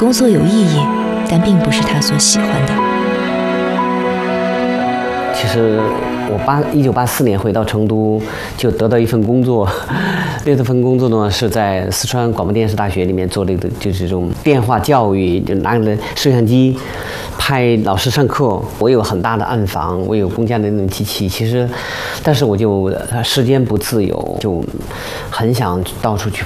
工作有意义，但并不是他所喜欢的。 其实我1984年回到成都，就得到一份工作。这份工作呢是在四川广播电视大学里面做的，就是这种电话教育，就拿着摄像机拍老师上课。我有很大的暗房，我有公家的那种机器。其实，但是我就时间不自由，就很想到处去